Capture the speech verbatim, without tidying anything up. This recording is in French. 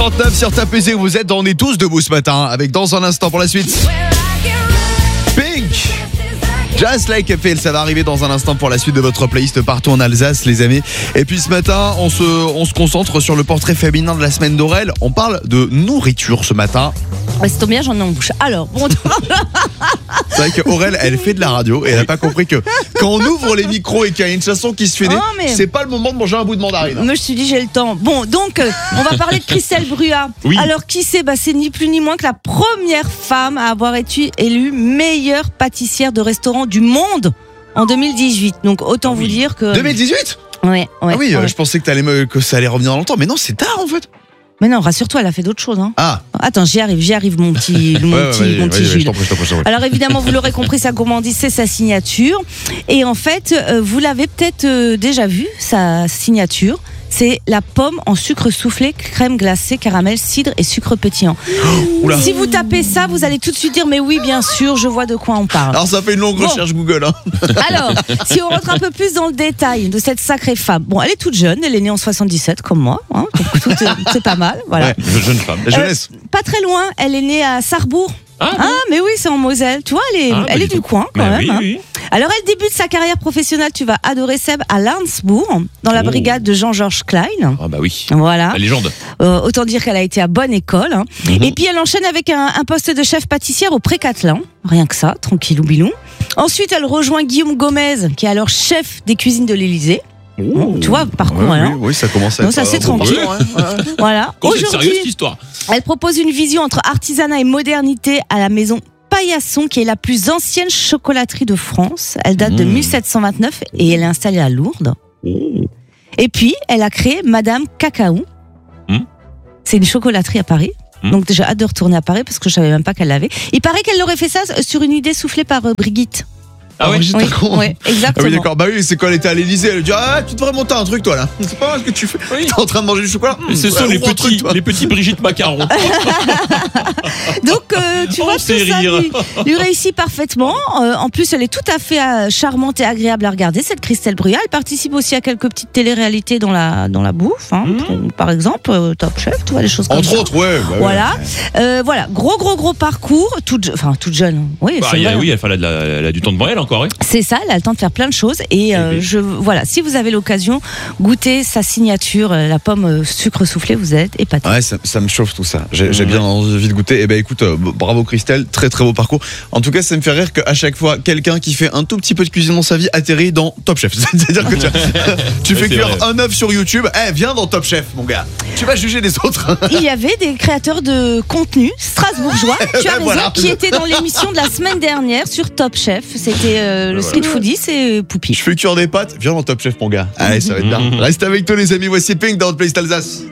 trente-neuf sur T A P Z, vous êtes, on est tous debout ce matin, avec dans un instant pour la suite Pink, Just Like a Pill, ça va arriver dans un instant pour la suite de votre playlist partout en Alsace, les amis. Et puis ce matin, on se, on se concentre sur le portrait féminin de la semaine d'Aurel. On parle de nourriture ce matin. Ouais, c'est bien, j'en ai en bouche. Alors, bon. C'est vrai qu'Aurel, elle fait de la radio et elle n'a pas compris que quand on ouvre les micros et qu'il y a une chanson qui se fait, oh, mais... c'est pas le moment de manger un bout de mandarine. Moi, je me suis dit, j'ai le temps. Bon, donc, euh, on va parler de Christelle Brua. Oui. Alors, qui c'est? Bah, c'est ni plus ni moins que la première femme à avoir été élue meilleure pâtissière de restaurant du monde en deux mille dix-huit. Donc, autant oui. vous dire que. deux mille dix-huit Ouais, ouais. Ah oui, ouais. euh, je pensais que, t'allais me... que ça allait revenir dans longtemps, mais non, c'est tard en fait. Mais non, rassure-toi, elle a fait d'autres choses. Hein. Ah. Attends, j'y arrive, j'y arrive, mon petit, mon ouais, petit, ouais, mon ouais, petit ouais, Jules. je t'en prie, je t'en prie, je t'en prie. Alors évidemment, vous l'aurez compris, sa gourmandise, c'est sa signature. Et en fait, euh, vous l'avez peut-être euh, déjà vu, sa signature. C'est la pomme en sucre soufflé, crème glacée, caramel, cidre et sucre pétillant. Oh, si vous tapez ça, vous allez tout de suite dire mais oui, bien sûr, je vois de quoi on parle. Alors ça fait une longue bon. recherche Google. Hein. Alors, si on rentre un peu plus dans le détail de cette sacrée femme. Bon, elle est toute jeune, elle est née en soixante-dix-sept comme moi. Hein, tout, c'est pas mal, voilà. Ouais, jeune femme. La jeunesse. Euh, pas très loin, elle est née à Sarrebourg. Ah, ah mais oui, c'est en Moselle. Tu vois, elle est, ah, elle bah, est du, du coin quand bah, même. Oui, hein. oui. Alors, elle débute sa carrière professionnelle, tu vas adorer Seb, à Landsbourg, dans la Oh. brigade de Jean-Georges Klein. Ah bah oui. Voilà. La légende. Euh, autant dire qu'elle a été à bonne école. Hein. Mm-hmm. Et puis, elle enchaîne avec un, un poste de chef pâtissière au Pré-Catelan. Rien que ça, tranquillou bilou. Ensuite, elle rejoint Guillaume Gomez, qui est alors chef des cuisines de l'Élysée. Bon, tu vois, parcours, ouais, hein. oui, oui, ça commence à Donc, être. ça, c'est euh, tranquille. bon, ouais, ouais. Voilà. Quand c'est Aujourd'hui, sérieux cette histoire. elle propose une vision entre artisanat et modernité à la maison Paillasson, qui est la plus ancienne chocolaterie de France. Elle date mmh. de mille sept cent vingt-neuf et elle est installée à Lourdes. Mmh. Et puis, elle a créé Madame Cacao. Mmh. C'est une chocolaterie à Paris. Mmh. Donc, j'ai hâte de retourner à Paris parce que je savais même pas qu'elle l'avait. Il paraît qu'elle aurait fait ça sur une idée soufflée par euh, Brigitte. Ah ouais, oui, oui, exactement. Ah oui, d'accord. Bah oui, c'est quand elle était à l'Élysée, elle dit ah, tu devrais monter un truc toi là. C'est pas mal ce que tu fais. Oui. T'es en train de manger du chocolat. Mmh, ce sont les petits, truc, les petits Brigitte Macaron. Donc euh, tu oh, vois tout ça lui, lui réussit parfaitement. Euh, en plus, elle est tout à fait euh, charmante et agréable à regarder. Cette Christelle Brua, elle participe aussi à quelques petites téléréalités dans la dans la bouffe, hein, mmh. par exemple euh, Top Chef, tu vois les choses comme Entre ça. Entre autres, ouais. Bah voilà, ouais. Euh, voilà, gros gros gros parcours, toute, enfin toute jeune. Oui, bah, c'est y a, vrai. oui, elle, elle, a, elle a du temps devant elle encore. Oui. C'est ça. Elle a le temps de faire plein de choses et euh, je voilà, si vous avez l'occasion, goûtez sa signature, la pomme euh, sucre soufflé, vous êtes épaté. Ouais, ça, ça me chauffe tout ça. J'ai, j'ai bien envie de goûter. Et ben écoute, euh, bravo Christelle, très très beau parcours. En tout cas, ça me fait rire qu'à chaque fois, quelqu'un qui fait un tout petit peu de cuisine dans sa vie atterrit dans Top Chef. C'est-à-dire que tu, tu fais cuire vrai. un œuf sur YouTube, eh hey, viens dans Top Chef, mon gars. Tu vas juger les autres. Il y avait des créateurs de contenu strasbourgeois, tu as raison, voilà. qui étaient dans l'émission de la semaine dernière sur Top Chef. C'était euh, le Street Foodie, c'est Poupi. Je fais cuire des pâtes, viens dans Top Chef mon gars. Allez, ça va être bien. Reste avec toi les amis, voici Pink dans votre playlist Alsace.